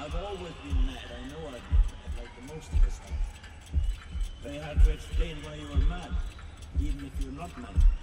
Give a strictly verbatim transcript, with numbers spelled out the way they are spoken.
I've always been mad. I know I'd like the most of us have. Very hard to explain why you were mad, even if you're not mad.